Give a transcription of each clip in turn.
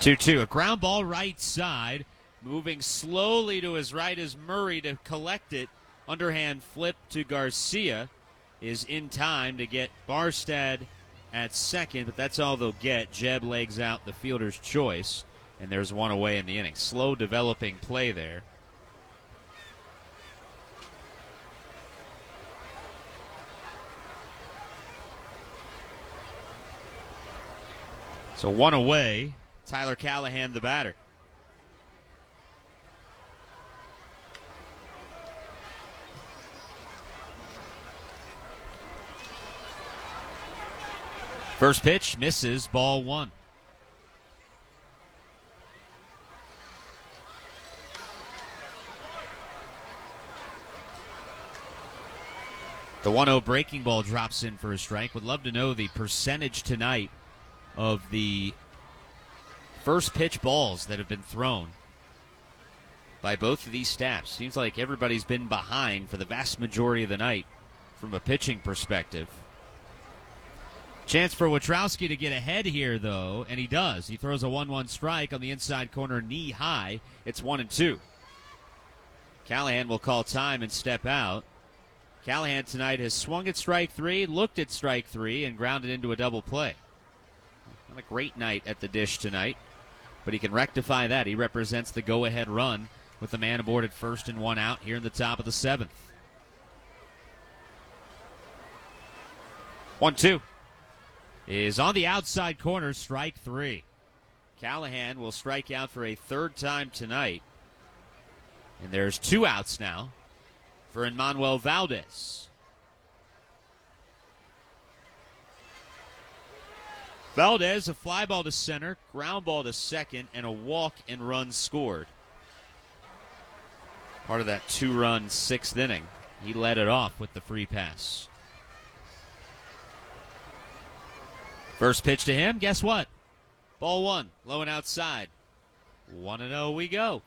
2-2. A ground ball right side. Moving slowly to his right is Murray to collect it. Underhand flip to Garcia is in time to get Barstad at second, but that's all they'll get. Jeb legs out the fielder's choice, and there's one away in the inning. Slow developing play there. So one away. Tyler Callahan, the batter. First pitch misses, ball one. The 1-0 breaking ball drops in for a strike. Would love to know the percentage tonight of the first pitch balls that have been thrown by both of these staffs. Seems like everybody's been behind for the vast majority of the night from a pitching perspective. Chance for Watrowski to get ahead here, though, and he does. He throws a 1-1 strike on the inside corner, knee high. It's 1-2. Callahan will call time and step out. Callahan tonight has swung at strike three, looked at strike three, and grounded into a double play. Not a great night at the dish tonight, but he can rectify that. He represents the go-ahead run with the man aboard at first and one out here in the top of the seventh. 1-2 is on the outside corner, strike three. Callahan will strike out for a third time tonight. And there's two outs now for Emmanuel Valdez. Valdez, a fly ball to center, ground ball to second, and a walk and run scored. Part of that two-run sixth inning. He led it off with the free pass. First pitch to him, guess what? Ball one, low and outside. 1-0 we go.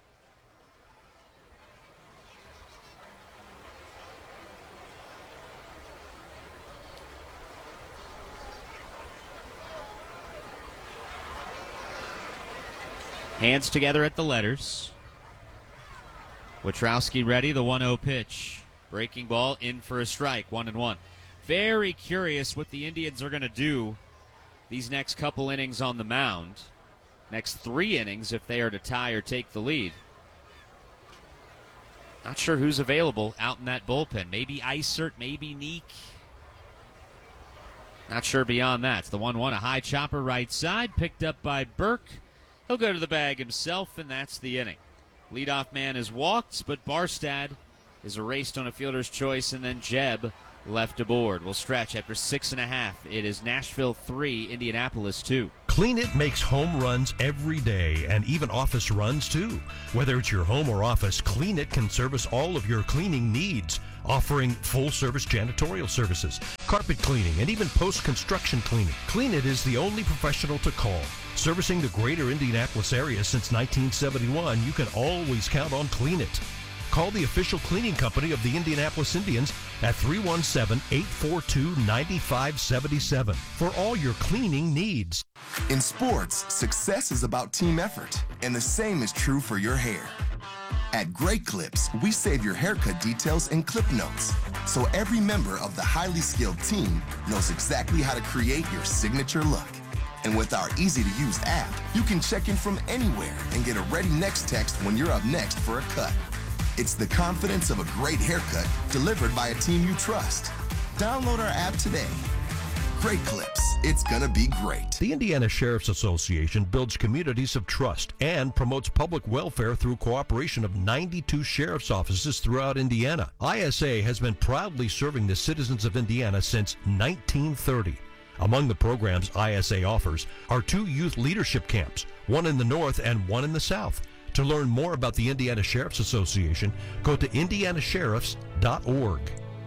Hands together at the letters. Watrowski ready, the 1-0 pitch. Breaking ball in for a strike, 1-1. Very curious what the Indians are going to do these next couple innings on the mound. Next three innings if they are to tie or take the lead. Not sure who's available out in that bullpen. Maybe Isert, maybe Neek. Not sure beyond that. It's the 1-1, a high chopper right side, picked up by Burke. He'll go to the bag himself, and that's the inning. Leadoff man is walked, but Barstad is erased on a fielder's choice, and then Jeb left aboard. We'll stretch after 6.5. It is Nashville 3, Indianapolis 2. Clean It makes home runs every day and even office runs too. Whether it's your home or office, Clean It can service all of your cleaning needs, offering full-service janitorial services, carpet cleaning, and even post-construction cleaning. Clean It is the only professional to call. Servicing the greater Indianapolis area since 1971, you can always count on Clean It. Call the official cleaning company of the Indianapolis Indians at 317-842-9577 for all your cleaning needs. In sports, success is about team effort, and the same is true for your hair. At Great Clips, we save your haircut details in clip notes, so every member of the highly skilled team knows exactly how to create your signature look. And with our easy-to-use app, you can check in from anywhere and get a ready next text when you're up next for a cut. It's the confidence of a great haircut delivered by a team you trust. Download our app today. Great Clips. It's gonna be great. The Indiana Sheriff's Association builds communities of trust and promotes public welfare through cooperation of 92 sheriff's offices throughout Indiana. ISA has been proudly serving the citizens of Indiana since 1930. Among the programs ISA offers are 2 youth leadership camps, one in the north and one in the south. To learn more about the Indiana Sheriff's Association, go to indianasheriffs.org.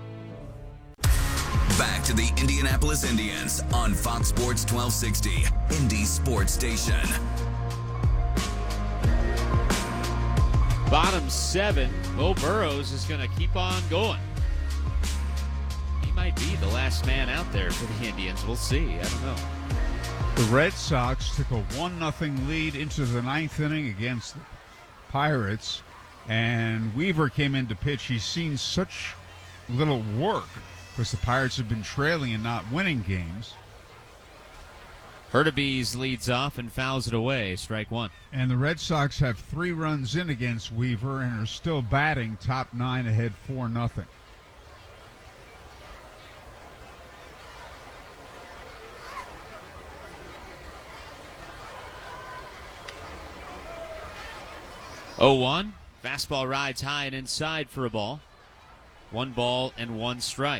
Back to the Indianapolis Indians on Fox Sports 1260, Indy Sports Station. Bottom 7, Bo Burrows is going to keep on going. He might be the last man out there for the Indians. We'll see. I don't know. The Red Sox took a 1-0 lead into the ninth inning against the Pirates, and Weaver came in to pitch. He's seen such little work because the Pirates have been trailing and not winning games. Hurtubise leads off and fouls it away. Strike one. And the Red Sox have 3 runs in against Weaver and are still batting top 9 ahead 4-0. Oh, 1. Fastball rides high and inside for a ball. 1 ball and 1 strike.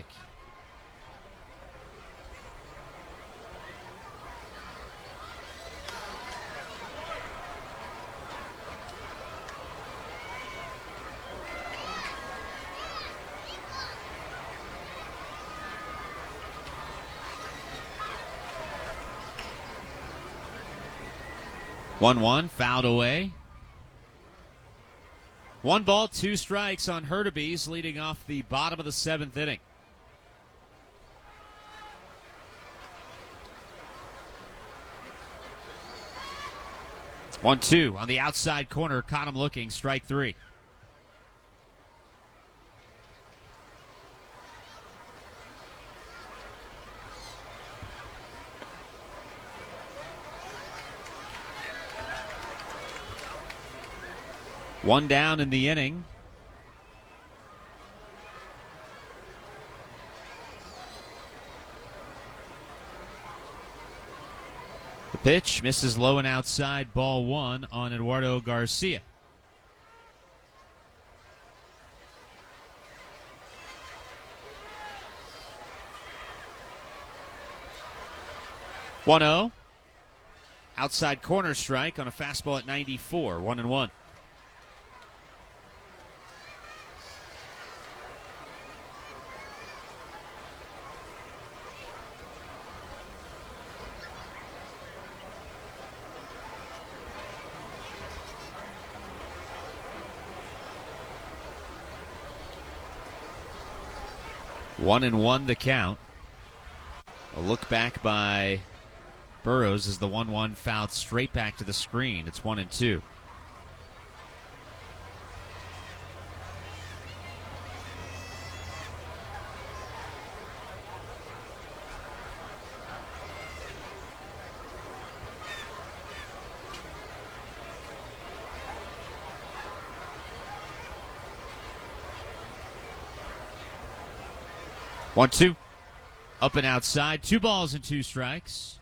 One, fouled away. 1 ball, 2 strikes on Hurtubise, leading off the bottom of the 7th inning. One, 2 on the outside corner, caught him looking, strike 3. One down in the inning. The pitch misses low and outside, ball 1 on Eduardo Garcia. One 0. Outside corner strike on a fastball at 94, 1-1. One and 1 the count. A look back by Burrows as the 1-1 fouled straight back to the screen. It's 1 and 2. One, 2. Up and outside. 2 balls and 2 strikes.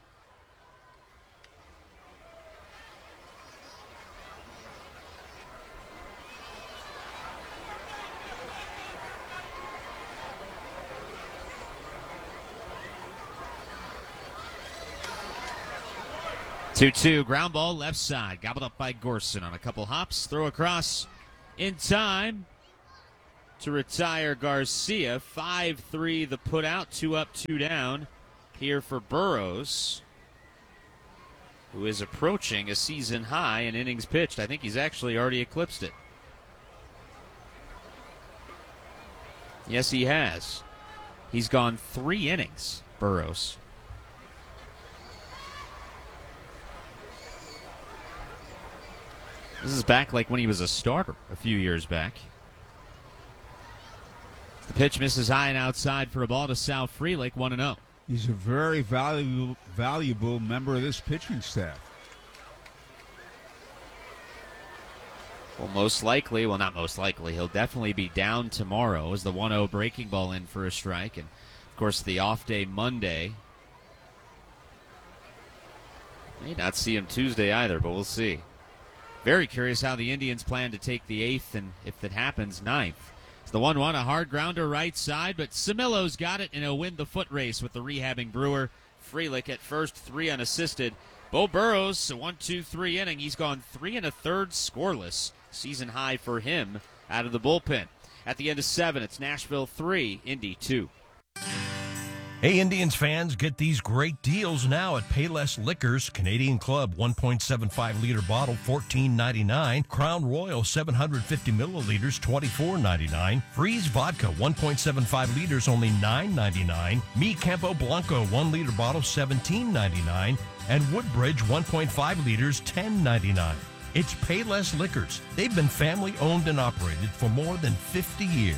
Two, ground ball left side. Gobbled up by Gorson on a couple hops. Throw across in time to retire Garcia. 5-3 the put out. 2 up, 2 down here for Burrows, who is approaching a season high in innings pitched. I think he's actually already eclipsed it. Yes, he has. He's gone 3 innings, Burrows. This is back like when he was a starter a few years back. The pitch misses high and outside for a ball to Sal Frelick, 1-0. He's a very valuable member of this pitching staff. Well, most likely, well, not most likely, he'll definitely be down tomorrow as the 1-0 breaking ball in for a strike. And, of course, the off day Monday. May not see him Tuesday either, but we'll see. Very curious how the Indians plan to take the 8th and, if that happens, 9th. It's the 1-1, a hard grounder right side, but Samillo's got it, and he'll win the foot race with the rehabbing Brewer. Frelick at first, 3 unassisted. Bo Burrows, a 1-2-3 inning. He's gone 3 1/3 scoreless. Season high for him out of the bullpen. At the end of 7, it's Nashville 3, Indy 2. Hey, Indians fans, get these great deals now at Payless Liquors. Canadian Club 1.75-liter bottle, $14.99. Crown Royal 750 milliliters, $24.99. Freeze Vodka 1.75 liters, only $9.99. Mi Campo Blanco 1-liter bottle, $17.99. And Woodbridge 1.5 liters, $10.99. It's Payless Liquors. They've been family owned and operated for more than 50 years.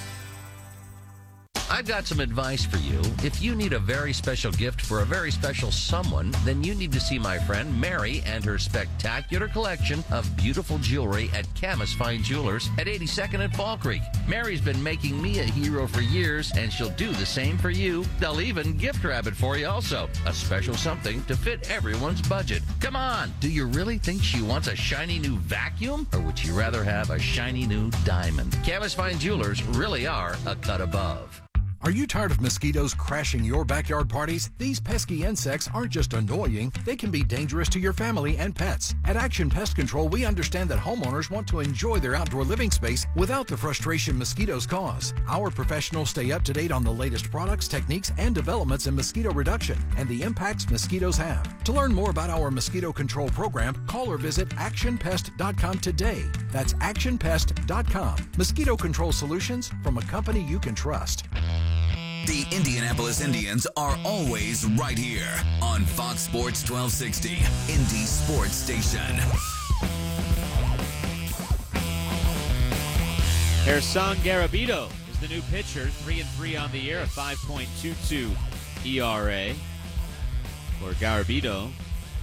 I've got some advice for you. If you need a very special gift for a very special someone, then you need to see my friend Mary and her spectacular collection of beautiful jewelry at Camas Fine Jewelers at 82nd and Fall Creek. Mary's been making me a hero for years, and she'll do the same for you. They'll even gift wrap it for you also. A special something to fit everyone's budget. Come on, do you really think she wants a shiny new vacuum? Or would she rather have a shiny new diamond? Camas Fine Jewelers really are a cut above. Are you tired of mosquitoes crashing your backyard parties? These pesky insects aren't just annoying, they can be dangerous to your family and pets. At Action Pest Control, we understand that homeowners want to enjoy their outdoor living space without the frustration mosquitoes cause. Our professionals stay up to date on the latest products, techniques, and developments in mosquito reduction and the impacts mosquitoes have. To learn more about our mosquito control program, call or visit actionpest.com today. That's actionpest.com. Mosquito control solutions from a company you can trust. The Indianapolis Indians are always right here on Fox Sports 1260, Indy Sports Station. Gerson Garabito is the new pitcher, 3-3 on the year, a 5.22 ERA for Garabito,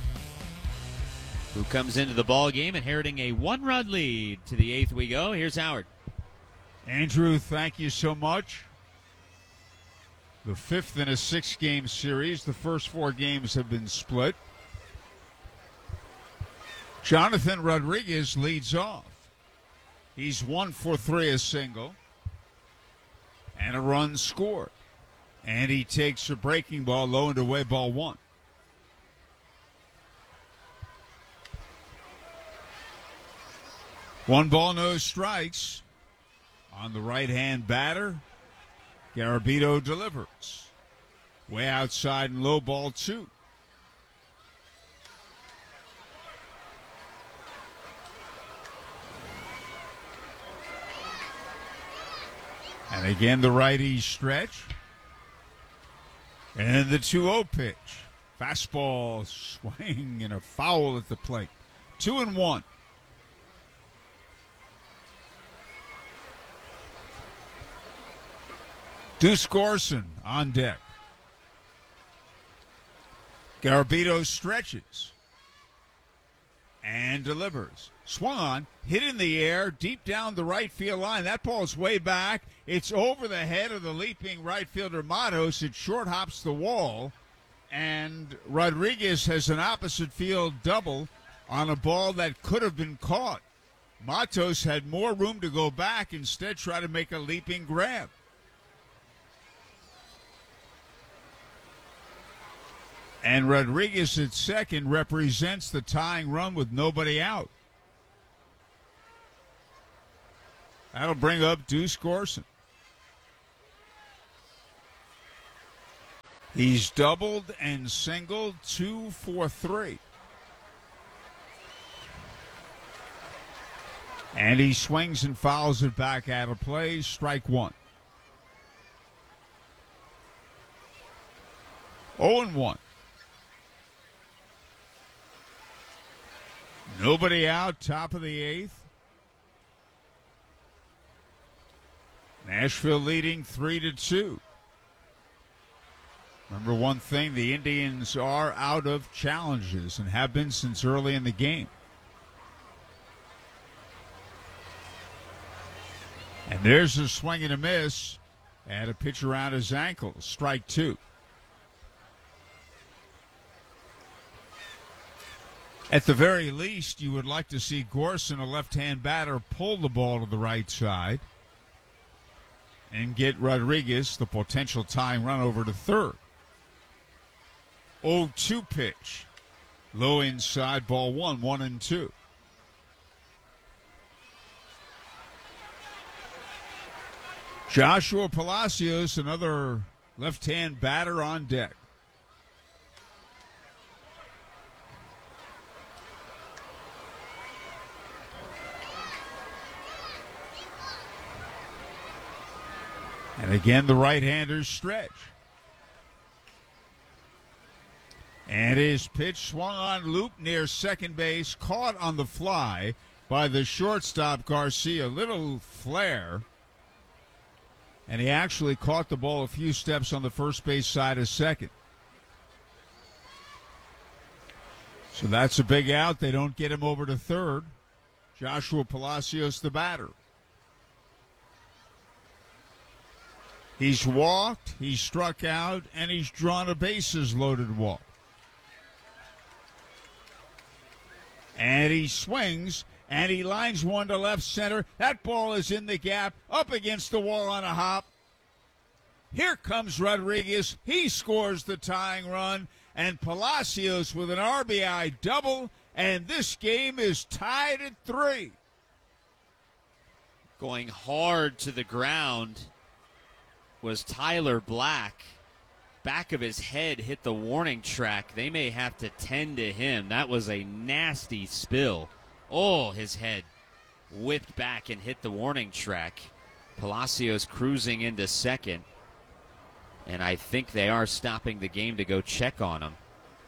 who comes into the ball game inheriting a one-run lead. To the eighth we go. Here's Howard. Andrew, thank you so much. The fifth in a 6-game series. The first 4 games have been split. Jonathan Rodriguez leads off. He's 1 for 3, a single, and a run scored. And he takes a breaking ball low and away, ball 1. One ball, no strikes on the right-hand batter. Garabito delivers. Way outside and low, ball 2. And again, the righty stretch. And the 2-0 pitch. Fastball swing and a foul at the plate. 2-1. Deuce Gorson on deck. Garabito stretches and delivers. Swung on, hit in the air, deep down the right field line. That ball's way back. It's over the head of the leaping right fielder Matos. It short hops the wall, and Rodriguez has an opposite field double on a ball that could have been caught. Matos had more room to go back, instead try to make a leaping grab. And Rodriguez at second represents the tying run with nobody out. That'll bring up Deuce Gorson. He's doubled and singled, 2 for 3. And he swings and fouls it back out of play, strike 1. 0-1. Nobody out, top of the 8th. Nashville leading 3-2. Remember one thing, the Indians are out of challenges and have been since early in the game. And there's a swing and a miss and a pitch around his ankle, strike 2. At the very least, you would like to see Gorson, a left-hand batter, pull the ball to the right side and get Rodriguez, the potential tying run, over to third. 0-2 pitch. Low inside, ball 1, 1-2. Joshua Palacios, another Left-hand batter on deck. And again, the right-handers stretch. And his pitch swung on loop near second base, caught on the fly by the shortstop Garcia. Little flare. And he actually caught the ball a few steps on the first base side of second. So that's a big out. They don't get him over to third. Joshua Palacios, the batter. He's walked, he's struck out, and he's drawn a bases-loaded walk. And he swings, and he lines one to left center. That ball is in the gap, up against the wall on a hop. Here comes Rodriguez. He scores the tying run, and Palacios with an RBI double, and this game is tied at 3. Going hard to the ground was Tyler Black. Back of his head hit the warning track. They may have to tend to him. That was a nasty spill. Oh, his head whipped back and hit the warning track. Palacios cruising into second. And I think they are stopping the game to go check on him.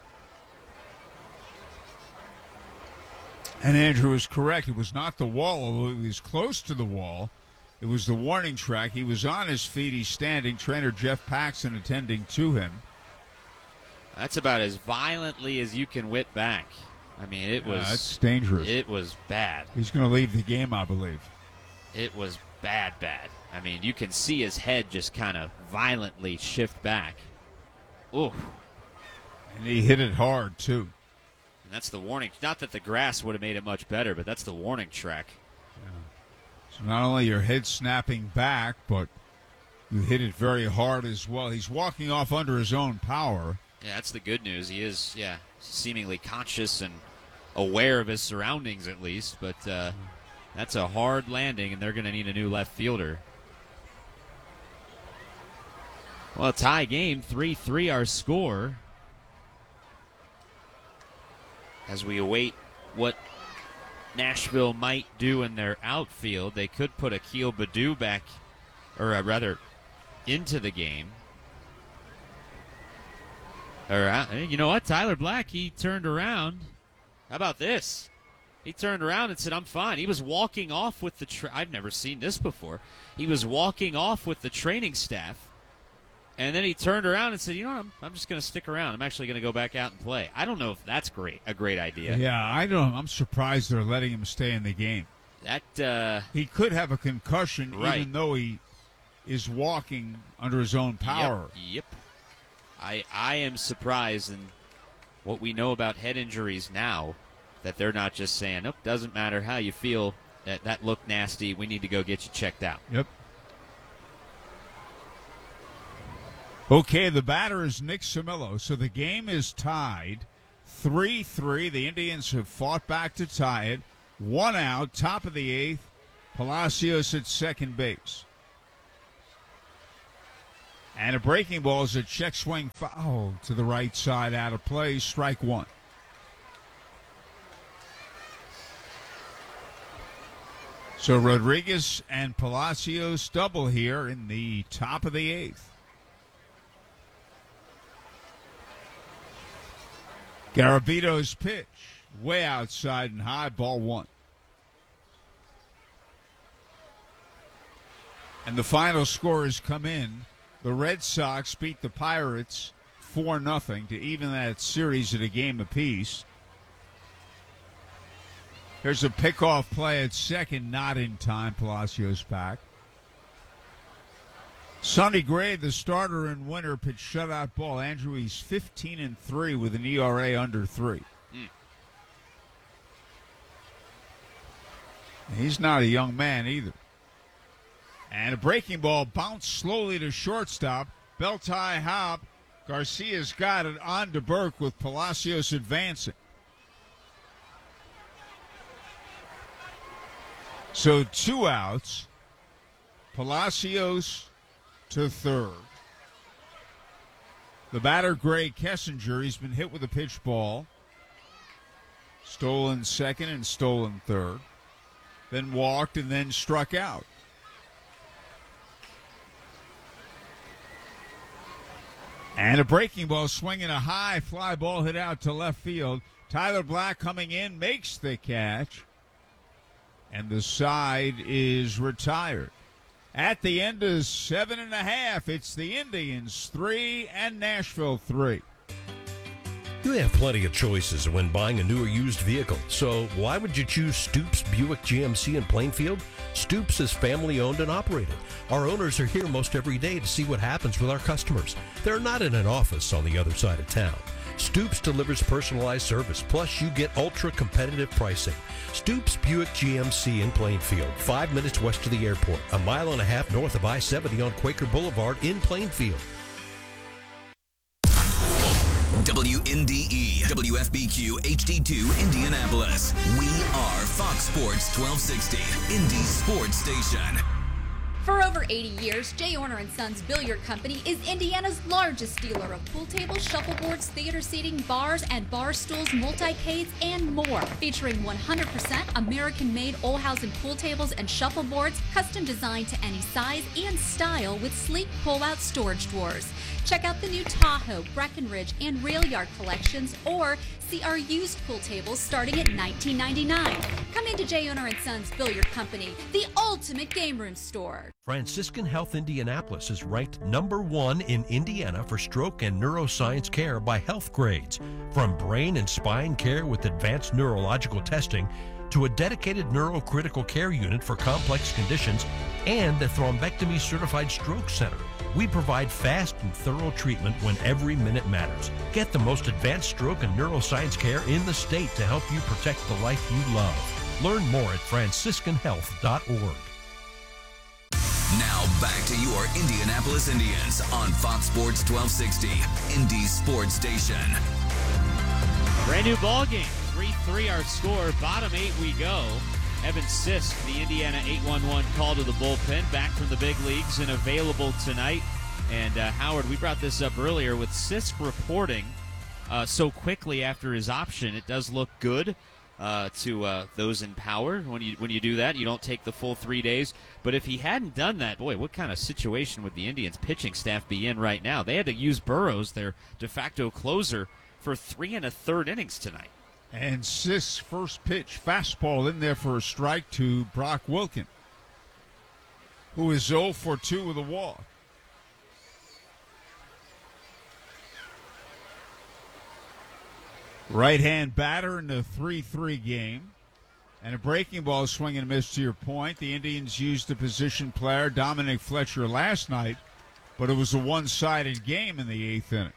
And Andrew is correct. It was not the wall, although he was close to the wall. It was the warning track. He was on his feet. He's standing. Trainer Jeff Paxton attending to him. That's about as violently as you can whip back. I mean, it was... That's dangerous. It was bad. He's going to leave the game, I believe. It was bad. I mean, you can see his head just kind of violently shift back. Ooh. And he hit it hard, too. And that's the warning. Not that the grass would have made it much better, but that's the warning track. So not only your head snapping back, but you hit it very hard as well. He's walking off under his own power. Yeah, that's the good news. He is, seemingly conscious and aware of his surroundings at least. But that's a hard landing, and they're going to need a new left fielder. Well, tie game, 3-3 our score. As we await what Nashville might do in their outfield. They could put Akil Baddoo back, or rather, into the game. Or, you know what? Tyler Black, he turned around. How about this? He turned around and said, I'm fine. He was walking off with the I've never seen this before. He was walking off with the training staff. And then he turned around and said, you know what, I'm just going to stick around. I'm actually going to go back out and play. I don't know if that's a great idea. Yeah, I don't. I'm surprised they're letting him stay in the game. That he could have a concussion, right, even though he is walking under his own power. Yep. I am surprised in what we know about head injuries now that they're not just saying, nope, doesn't matter how you feel, that looked nasty, we need to go get you checked out. Yep. Okay, the batter is Nick Samillo. So the game is tied 3-3. The Indians have fought back to tie it. 1 out, top of the 8th. Palacios at second base. And a breaking ball is a check swing foul to the right side, out of play. Strike 1. So Rodriguez and Palacios double here in the top of the 8th. Garabito's pitch, way outside and high, ball 1. And the final score has come in. The Red Sox beat the Pirates 4-0 to even that series at a game apiece. There's a pickoff play at second, not in time. Palacios back. Sonny Gray, the starter and winner, pitched shutout ball. Andrew, he's 15-3 with an ERA under 3. He's not a young man either. And a breaking ball bounced slowly to shortstop. Belt high hop. Garcia's got it on to Burke with Palacios advancing. So 2 outs. Palacios to third. The batter, Gray Kessinger, he's been hit with a pitch ball. Stolen second and stolen third. Then walked and then struck out. And a breaking ball swinging a high fly ball hit out to left field. Tyler Black coming in, makes the catch. And the side is retired. At the end of 7.5, it's the Indians 3 and Nashville 3. You have plenty of choices when buying a new or used vehicle, so why would you choose Stoops Buick GMC in Plainfield? Stoops is family owned and operated. Our owners are here most every day to see what happens with our customers. They're not in an office on the other side of town. Stoops delivers personalized service, plus you get ultra competitive pricing. Stoops Buick GMC in Plainfield, 5 minutes west of the airport, a mile and a half north of I-70 on Quaker Boulevard in Plainfield. WNDE, WFBQ, HD2, Indianapolis. We are Fox Sports 1260, Indy Sports Station. For over 80 years, Jay Orner & Sons Billiard Company is Indiana's largest dealer of pool tables, shuffleboards, theater seating, bars and bar stools, multicades, and more. Featuring 100% American-made Olhausen pool tables and shuffleboards, custom designed to any size and style with sleek pull-out storage drawers. Check out the new Tahoe, Breckenridge, and Rail Yard collections, or see our used pool tables starting at $19.99. Come into Jay Orner & Sons Billiard Company, the ultimate game room store. Franciscan Health Indianapolis is ranked #1 in Indiana for stroke and neuroscience care by Health Grades. From brain and spine care with advanced neurological testing to a dedicated neurocritical care unit for complex conditions and a thrombectomy certified stroke center. We provide fast and thorough treatment when every minute matters. Get the most advanced stroke and neuroscience care in the state to help you protect the life you love. Learn more at franciscanhealth.org. Now back to your Indianapolis Indians on Fox Sports 1260, Indy Sports Station. Brand new ball game. 3-3 our score. Bottom 8 we go. Evan Sisk, the Indiana 8-1-1 call to the bullpen, back from the big leagues and available tonight. And Howard, we brought this up earlier with Sisk reporting so quickly after his option. It does look good to those in power. When you do that, you don't take the full 3 days. But if he hadn't done that, boy, what kind of situation would the Indians pitching staff be in right now? They had to use Burrows, their de facto closer, for 3 1/3 innings tonight. And Sisk's first pitch, fastball in there for a strike to Brock Wilken, who is 0 for 2 with a walk. Right-hand batter in the 3-3 game. And a breaking ball swing and a miss to your point. The Indians used a position player, Dominic Fletcher, last night, but it was a one-sided game in the 8th inning.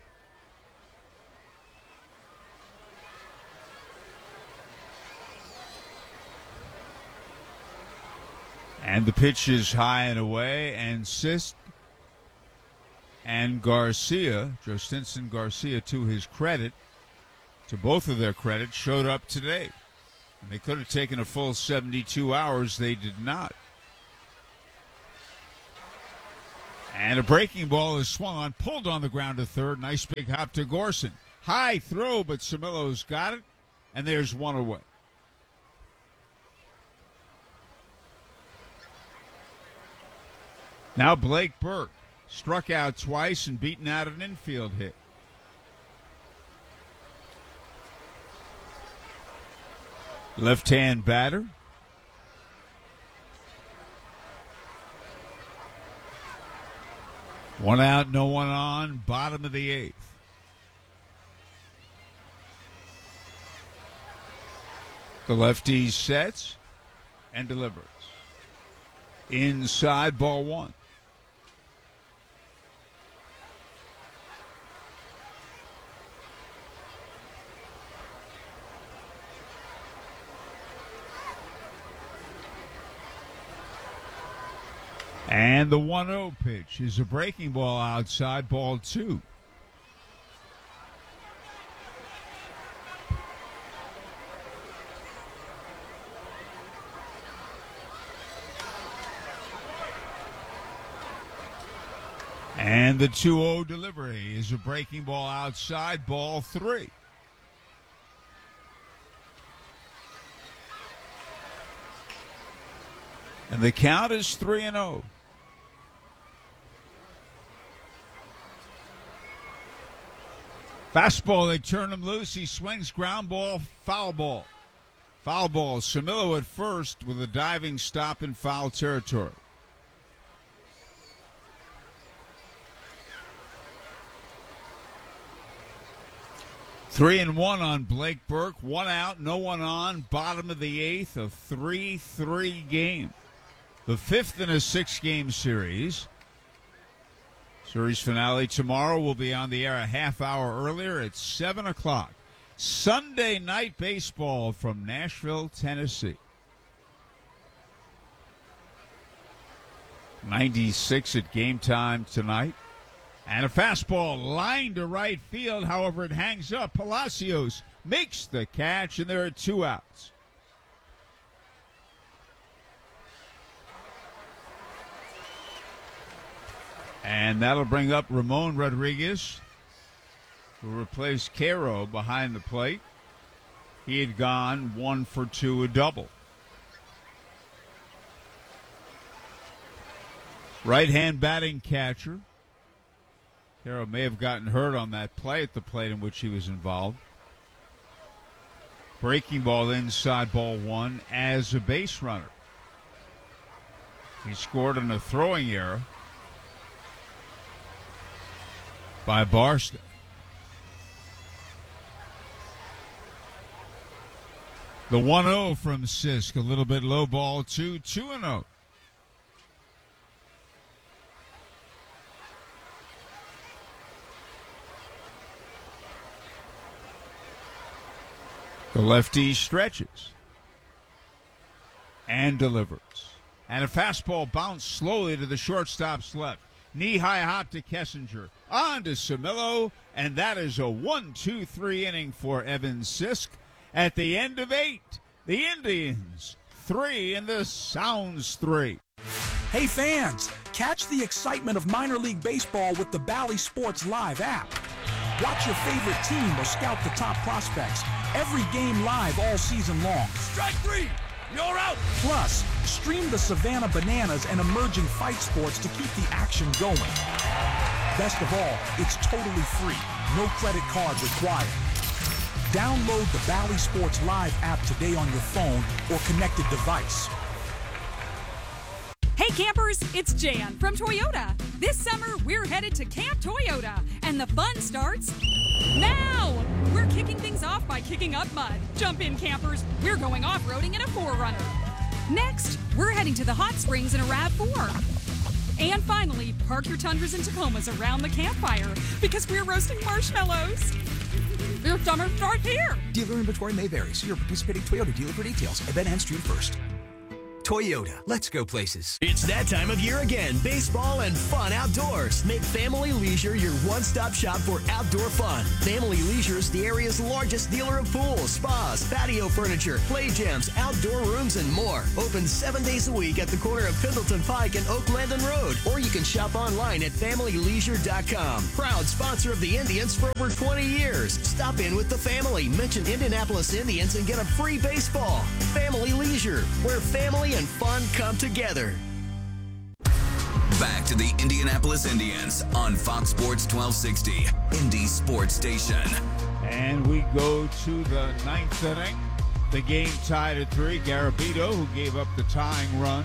And the pitch is high and away, and Sisk and Garcia, Joe Stinson Garcia, to his credit, to both of their credit, showed up today. And they could have taken a full 72 hours. They did not. And a breaking ball is swung on, pulled on the ground to third. Nice big hop to Gorson. High throw, but Cimillo's got it, and there's one away. Now Blake Burke, struck out twice and beaten out an infield hit. Left-hand batter. One out, no one on, bottom of the 8th. The lefty sets and delivers. Inside, ball 1. And the 1-0 pitch is a breaking ball outside, ball 2. And the 2-0 delivery is a breaking ball outside, ball 3. And the count is 3-0. Fastball, they turn him loose. He swings, ground ball, foul ball. Foul ball. Camilo at first with a diving stop in foul territory. Three and one on Blake Burke. 1 out, no one on. Bottom of the 8th, a 3-3 game. The 5th in a 6-game series. Series finale tomorrow will be on the air a half hour earlier at 7 o'clock. Sunday night baseball from Nashville, Tennessee. 96 at game time tonight. And a fastball line to right field. However, it hangs up. Palacios makes the catch, and there are 2 outs. And that'll bring up Ramon Rodriguez, who replaced Caro behind the plate. He had gone 1 for 2, a double. Right-hand batting catcher. Caro may have gotten hurt on that play at the plate in which he was involved. Breaking ball inside, ball 1 as a base runner. He scored on a throwing error by Barstow. The 1-0 from Sisk, a little bit low, ball 2, 2-0. The lefty stretches and delivers. And a fastball bounced slowly to the shortstop's left. Knee-high hop to Kessinger. On to Camilo, and that is a 1-2-3 inning for Evan Sisk. At the end of 8, the Indians 3 and the Sounds 3. Hey fans, catch the excitement of minor league baseball with the Bally Sports Live app. Watch your favorite team or scout the top prospects. Every game live all season long. Strike 3! You're out! Plus, stream the Savannah Bananas and emerging fight sports to keep the action going. Best of all, it's totally free. No credit card required. Download the Bally Sports Live app today on your phone or connected device. Hey campers, it's Jan from Toyota. This summer, we're headed to Camp Toyota, and the fun starts now! We're kicking things off by kicking up mud. Jump in, campers. We're going off-roading in a 4Runner. Next, we're heading to the hot springs in a RAV4. And finally, park your Tundras and Tacomas around the campfire because we're roasting marshmallows. Your summer starts here. Dealer inventory may vary. See your participating Toyota dealer for details. Event ends June 1st. Toyota, let's go places. It's that time of year again. Baseball and fun outdoors. Make Family Leisure your one-stop shop for outdoor fun. Family Leisure is the area's largest dealer of pools, spas, patio furniture, play gyms, outdoor rooms, and more. Open 7 days a week at the corner of Pendleton Pike and Oak Landon Road. Or you can shop online at FamilyLeisure.com. Proud sponsor of the Indians for over 20 years. Stop in with the family. Mention Indianapolis Indians and get a free baseball. Family Leisure, where family and fun come together. Back to the Indianapolis Indians on Fox Sports 1260, Indy Sports Station. And we go to the 9th inning. The game tied at 3. Garabito, who gave up the tying run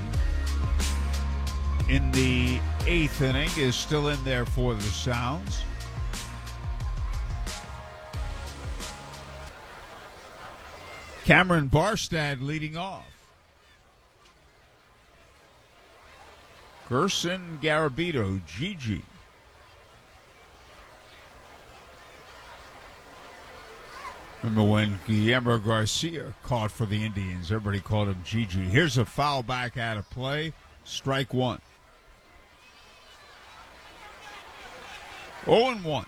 in the 8th inning, is still in there for the Sounds. Cameron Barstad leading off. Gerson, Garabito, Gigi. Remember when Guillermo Garcia caught for the Indians? Everybody called him Gigi. Here's a foul back out of play. Strike 1. 0-1.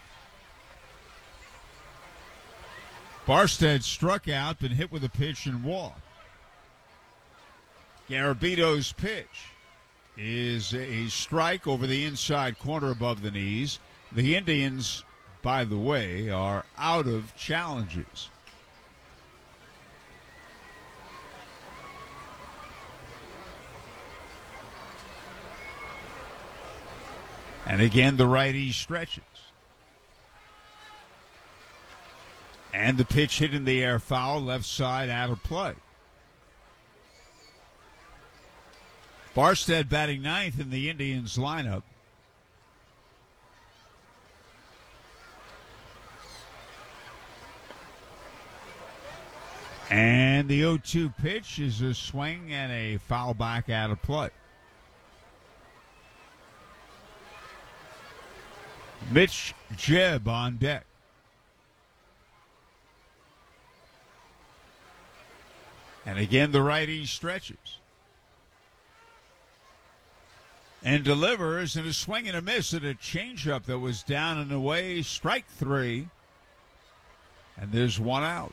Barstad struck out, been hit with a pitch and walk. Garabito's pitch. is a strike over the inside corner above the knees. The Indians, by the way, are out of challenges. And again, the righty stretches. And the pitch hit in the air, foul, left side, out of play. Barstead batting ninth in the Indians lineup. And the 0-2 pitch is a swing and a foul back out of play. Mitch Jebb on deck. And again, the righty stretches. And delivers, and a swing and a miss at a changeup that was down and away. Strike three. And there's one out.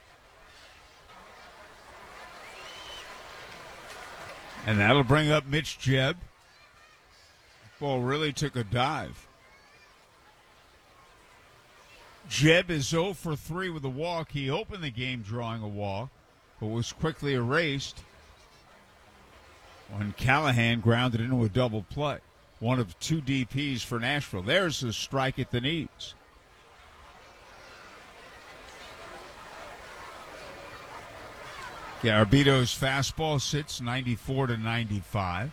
And that'll bring up Mitch Jebb. Ball really took a dive. Jebb is 0 for 3 with a walk. He opened the game drawing a walk, but was quickly erased when Callahan grounded into a double play. One of two DPs for Nashville. There's a strike at the knees. Garabito's fastball sits 94-95.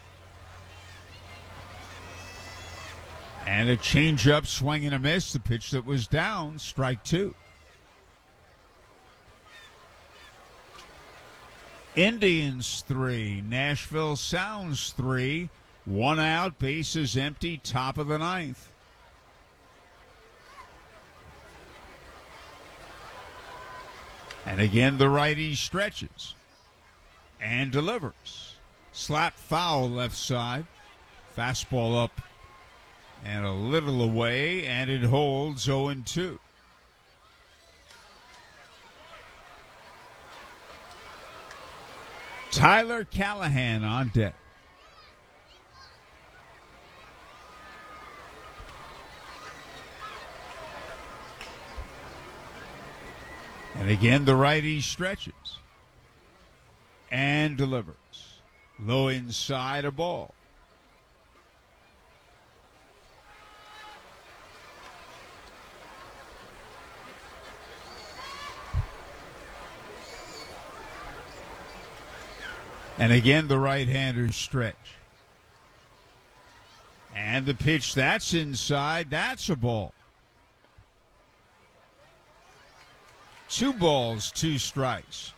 And a changeup, swing and a miss. The pitch that was down, strike two. Indians 3, Nashville Sounds 3. One out, bases empty, top of the ninth. And again, the righty stretches and delivers. Slap foul left side. Fastball up and a little away, and it holds 0-2. Tyler Callahan on deck. And again, the righty stretches and delivers. Low inside, a ball. And again, the right-hander stretch. And the pitch, that's inside. That's a ball. 2 balls, 2 strikes.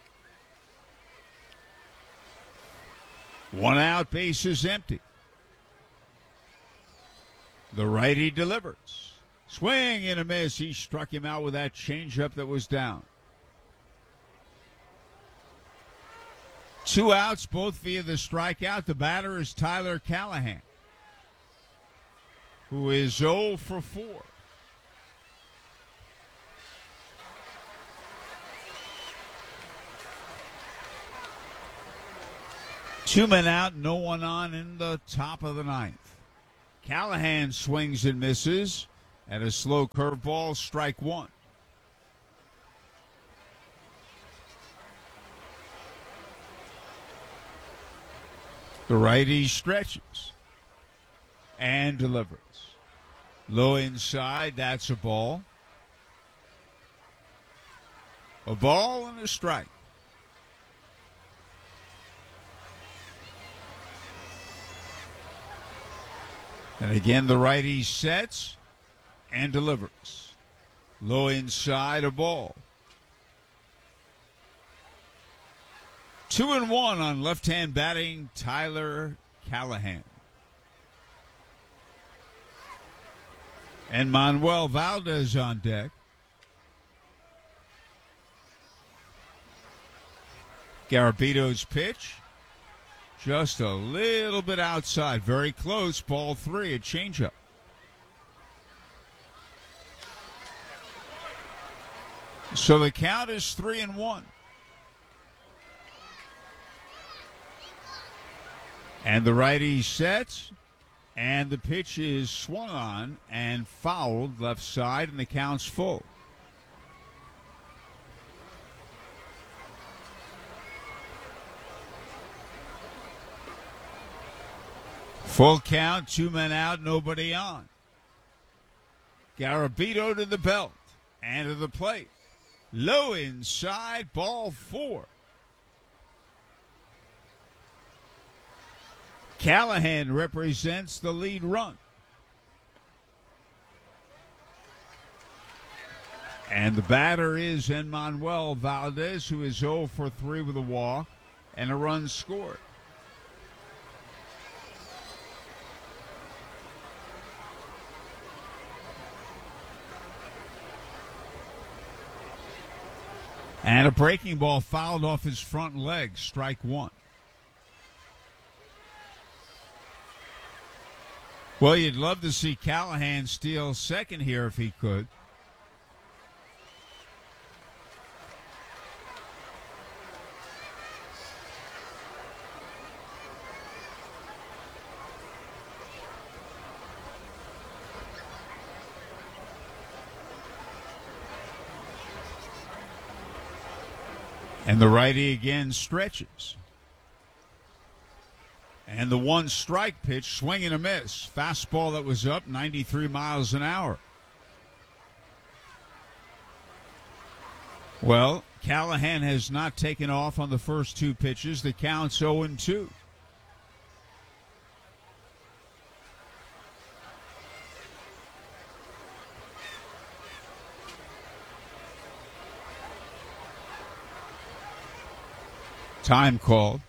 One out, bases empty. The righty delivers. Swing and a miss. He struck him out with that changeup that was down. 2 outs, both via the strikeout. The batter is Tyler Callahan, who is 0 for 4. Two men out, no one on in the top of the ninth. Callahan swings and misses at a slow curveball, strike one. The righty stretches and delivers. Low inside, that's a ball. A ball and a strike. And again, the righty sets and delivers. Low inside, a ball. 2-1 on left-hand batting, Tyler Callahan. And Manuel Valdez on deck. Garabito's pitch. Just a little bit outside. Very close. Ball 3, a changeup. So the count is 3-1. And the righty sets, and the pitch is swung on and fouled left side, and the count's full. Full count, 2 men out, nobody on. Garabito to the belt and to the plate. Low inside, ball 4. Callahan represents the lead run. And the batter is Enmanuel Valdez, who is 0 for 3 with a walk and a run scored. And a breaking ball fouled off his front leg, strike 1. Well, you'd love to see Callahan steal second here if he could. And the righty again stretches. And the 1 strike pitch, swing and a miss. Fastball that was up 93 miles an hour. Well, Callahan has not taken off on the first 2 pitches. The count's 0-2. Time called.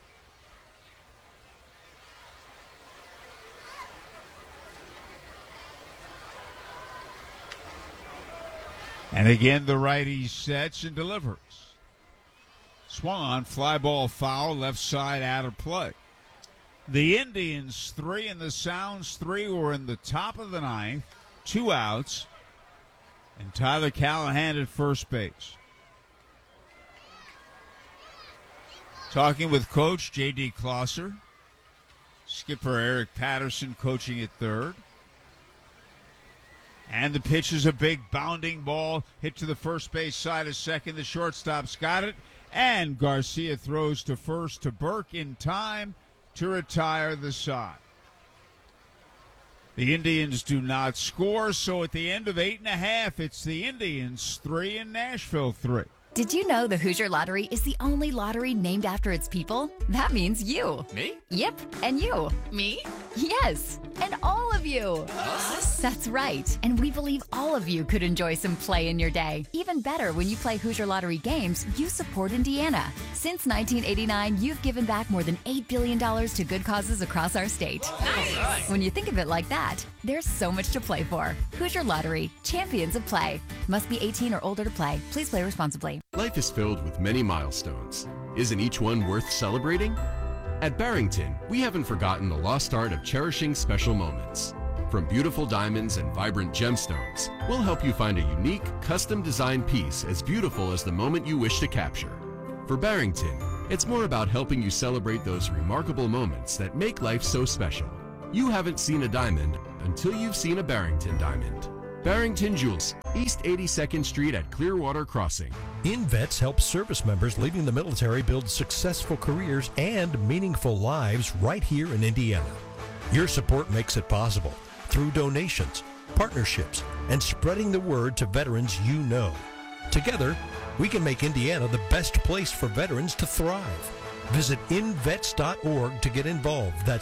And again, the righty sets and delivers. Swung on, fly ball foul, left side out of play. The Indians 3 and the Sounds 3 were in the top of the 9th, 2 outs, and Tyler Callahan at first base. Talking with Coach J.D. Closser, skipper Eric Patterson coaching at third. And the pitch is a big bounding ball hit to the first base side of second. The shortstop's got it. And Garcia throws to first to Burke in time to retire the side. The Indians do not score, so at the end of 8.5, it's the Indians 3 and Nashville 3. Did you know the Hoosier Lottery is the only lottery named after its people? That means you. Me? Yep, and you. Me? Yes, and all of you. Us? That's right, and we believe all of you could enjoy some play in your day. Even better, when you play Hoosier Lottery games, you support Indiana. Since 1989, you've given back more than $8 billion to good causes across our state. Nice. When you think of it like that, there's so much to play for. Hoosier Lottery, champions of play. Must be 18 or older to play. Please play responsibly. Life is filled with many milestones. Isn't each one worth celebrating? At Barrington, we haven't forgotten the lost art of cherishing special moments. From beautiful diamonds and vibrant gemstones, we'll help you find a unique, custom-designed piece as beautiful as the moment you wish to capture. For Barrington, it's more about helping you celebrate those remarkable moments that make life so special. You haven't seen a diamond until you've seen a Barrington diamond. Barrington Jewels, East 82nd Street at Clearwater Crossing. InVets helps service members leaving the military build successful careers and meaningful lives right here in Indiana. Your support makes it possible through donations, partnerships, and spreading the word to veterans you know. Together, we can make Indiana the best place for veterans to thrive. Visit invets.org to get involved. That's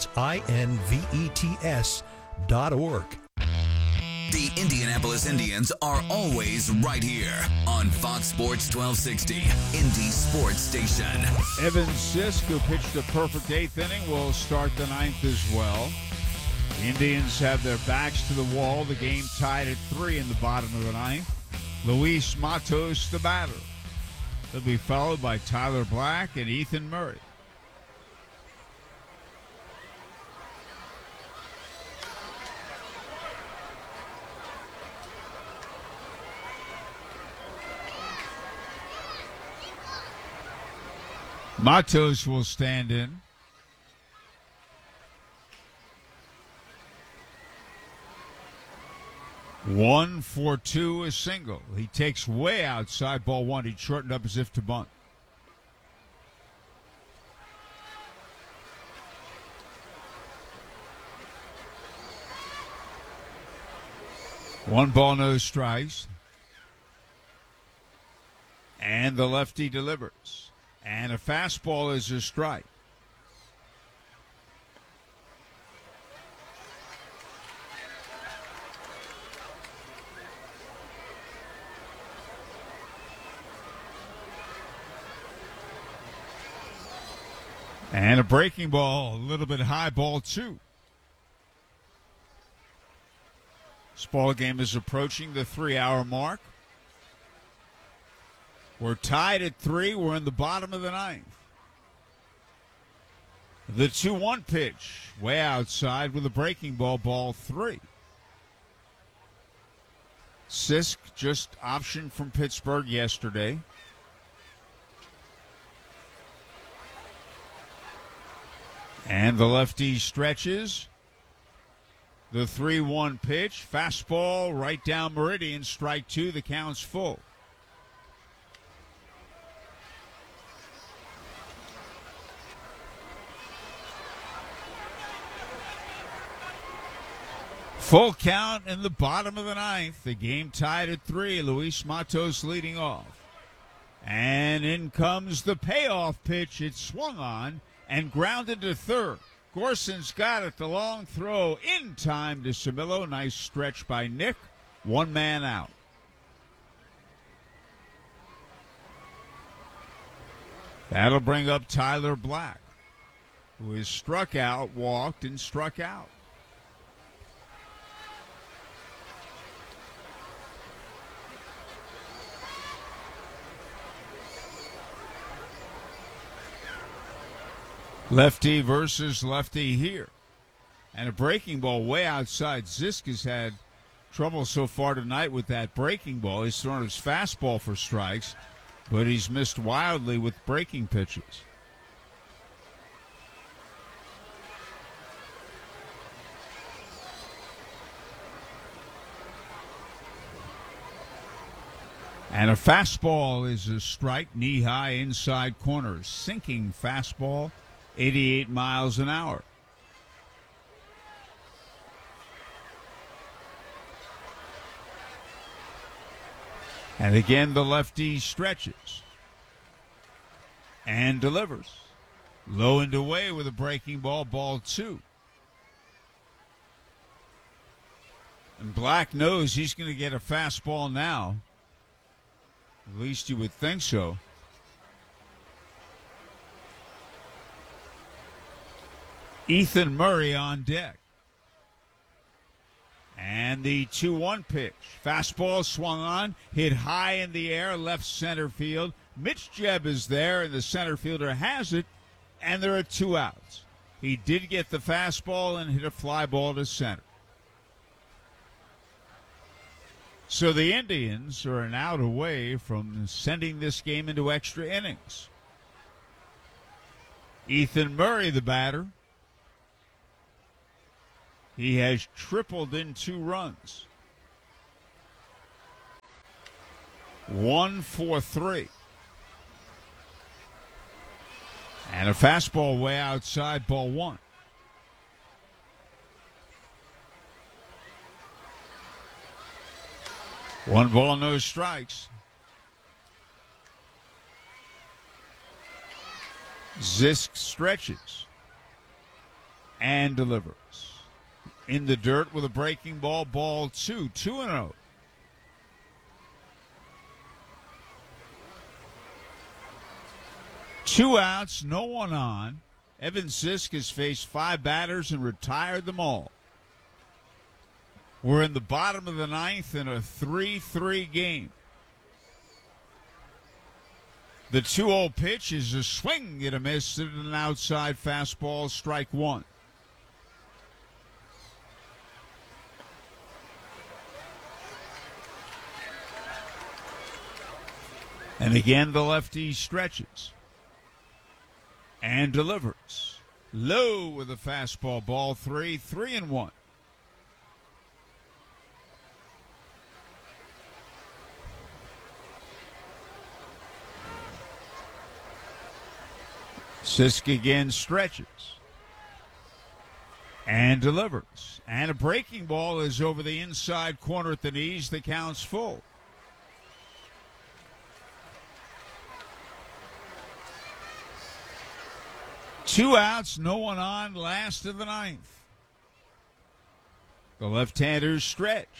INVETS.org. The Indianapolis Indians are always right here on Fox Sports 1260, Indy Sports Station. Evan Sisk, who pitched a perfect 8th inning, will start the 9th as well. The Indians have their backs to the wall. The game tied at 3 in the bottom of the 9th. Luis Matos, the batter. He'll be followed by Tyler Black and Ethan Murray. Matos will stand in. 1-for-2, a single. He takes way outside, ball one. He shortened up as if to bunt. One ball, no strikes. And the lefty delivers. And a fastball is a strike. And a breaking ball, a little bit high, ball two. This ball game is approaching the 3-hour mark. We're tied at 3. We're in the bottom of the ninth. The 2-1 pitch, way outside with a breaking ball, ball 3. Sisk just optioned from Pittsburgh yesterday. And the lefty stretches. The 3-1 pitch. Fastball right down meridian. Strike 2. The count's full. Full count in the bottom of the ninth. The game tied at 3. Luis Matos leading off. And in comes the payoff pitch. It's swung on and grounded to third. Gorson's got it. The long throw in time to Camilo. Nice stretch by Nick. One man out. That'll bring up Tyler Black, who is struck out, walked, and struck out. Lefty versus lefty here. And a breaking ball way outside. Zisk has had trouble so far tonight with that breaking ball. He's thrown his fastball for strikes, but he's missed wildly with breaking pitches. And a fastball is a strike, knee-high inside corner. Sinking fastball. 88 miles an hour. And again, the lefty stretches and delivers. Low and away with a breaking ball, ball 2. And Black knows he's going to get a fastball now. At least you would think so. Ethan Murray on deck. And the 2-1 pitch. Fastball swung on, hit high in the air, left center field. Mitch Jebb is there, and the center fielder has it, and there are 2 outs. He did get the fastball and hit a fly ball to center. So the Indians are an out away from sending this game into extra innings. Ethan Murray, the batter. He has tripled in 2 runs. 1 for 3. And a fastball way outside, ball 1. One ball, no strikes. Zisk stretches and delivers. In the dirt with a breaking ball, ball 2, 2-0. Two outs, no one on. Evan Zisk has faced 5 batters and retired them all. We're in the bottom of the ninth in a 3-3 game. The 2-0 pitch is a swing and a miss and an outside fastball, strike 1. And again, the lefty stretches and delivers. Low with a fastball, ball 3, 3-1. Sisk again stretches and delivers. And a breaking ball is over the inside corner at the knees. The count's full. Two outs, no one on, last of the ninth. The left-handers stretch.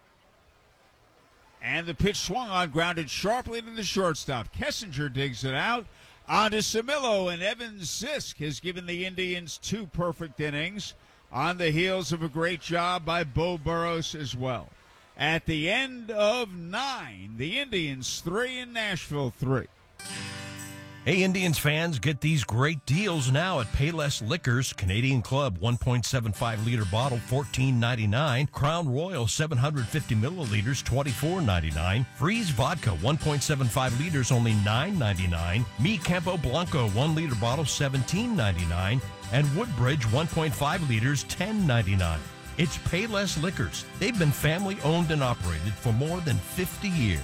And the pitch swung on, grounded sharply to the shortstop. Kessinger digs it out. On to Samillo, and Evan Sisk has given the Indians 2 perfect innings on the heels of a great job by Bo Burrows as well. At the end of 9, the Indians 3 and Nashville 3. Hey, Indians fans, get these great deals now at Payless Liquors. Canadian Club 1.75-liter bottle, $14.99. Crown Royal 750 milliliters, $24.99. Freeze Vodka 1.75 liters, only $9.99. Mi Campo Blanco 1-liter bottle, $17.99. And Woodbridge 1.5 liters, $10.99. It's Payless Liquors. They've been family-owned and operated for more than 50 years.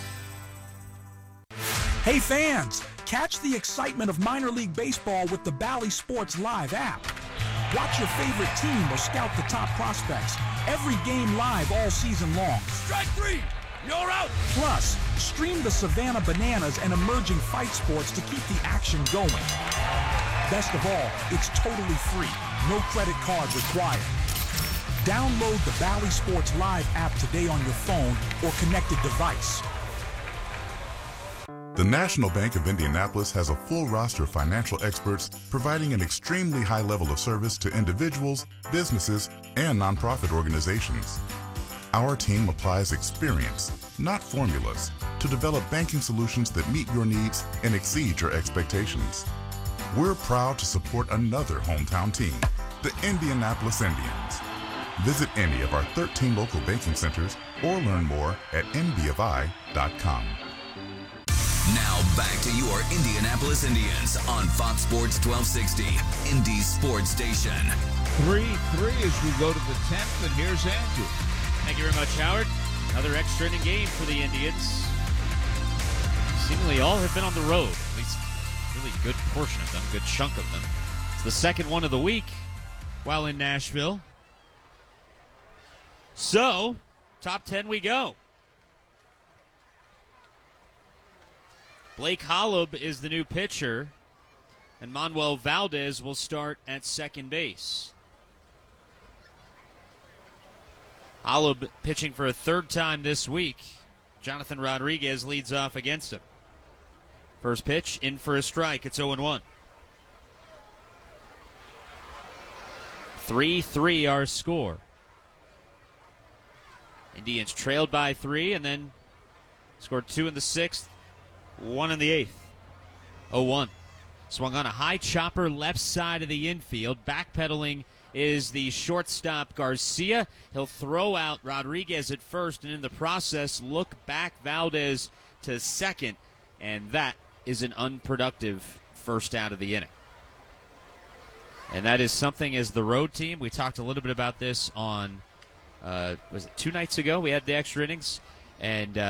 Hey fans, catch the excitement of minor league baseball with the Bally Sports Live app. Watch your favorite team or scout the top prospects. Every game live all season long. Strike 3, you're out. Plus, stream the Savannah Bananas and emerging fight sports to keep the action going. Best of all, it's totally free. No credit card required. Download the Bally Sports Live app today on your phone or connected device. The National Bank of Indianapolis has a full roster of financial experts providing an extremely high level of service to individuals, businesses, and nonprofit organizations. Our team applies experience, not formulas, to develop banking solutions that meet your needs and exceed your expectations. We're proud to support another hometown team, the Indianapolis Indians. Visit any of our 13 local banking centers or learn more at nbfi.com. Now back to your Indianapolis Indians on Fox Sports 1260, Indy Sports Station. 3-3 as we go to the 10th, and here's Andrew. Thank you very much, Howard. Another extra inning game for the Indians. Seemingly all have been on the road, at least a really good portion of them, good chunk of them. It's the second one of the week while in Nashville. So, top 10 we go. Blake Holub is the new pitcher, and Manuel Valdez will start at second base. Holub pitching for a third time this week. Jonathan Rodriguez leads off against him. First pitch, in for a strike. It's 0-1. 3-3 our score. Indians trailed by 3 and then scored 2 in the 6th. 1 in the 8th. 0-1. Swung on a high chopper left side of the infield. Backpedaling is the shortstop Garcia. He'll throw out Rodriguez at first, and in the process, look back Valdez to second, and that is an unproductive first out of the inning. And that is something as the road team. We talked a little bit about this on, was it 2 nights ago? We had the extra innings, and